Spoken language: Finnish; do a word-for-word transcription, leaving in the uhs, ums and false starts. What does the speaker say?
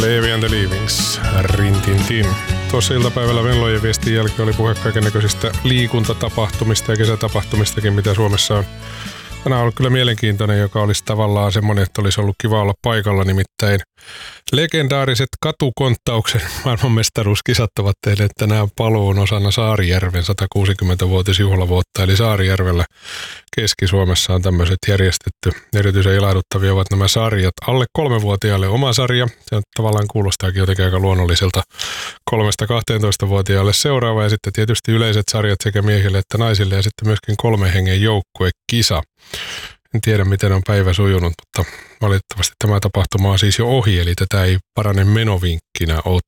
Levi and the Leavings, rintintin. Tuossa iltapäivällä Venlojen viestin jälkeen oli puhe kaikennäköisistä liikuntatapahtumista ja kesätapahtumistakin, mitä Suomessa on. Tänään on ollut kyllä mielenkiintoinen, joka olisi tavallaan semmoinen, että olisi ollut kiva olla paikalla, nimittäin legendaariset katukonttauksen maailmanmestaruuskisat ovat tehneet tänään paluun osana Saarijärven satakuusikymmentävuotisjuhlavuotta, eli Saarijärvellä Keski-Suomessa on tämmöiset järjestetty. Erityisen ilahduttavia ovat nämä sarjat. Alle kolmevuotiaille oma sarja, se on tavallaan kuulostaakin jotenkin aika luonnolliselta. Kolmesta kahteentoista-vuotiaalle seuraava ja sitten tietysti yleiset sarjat sekä miehille että naisille ja sitten myöskin kolmen hengen joukkuekisa. En tiedä, miten on päivä sujunut, mutta valitettavasti tämä tapahtuma on siis jo ohi, eli tätä ei paranen menovinkkinä ole